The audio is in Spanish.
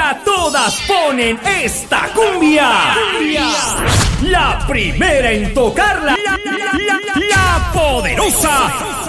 Ya todas ponen esta cumbia. La primera en tocarla, la poderosa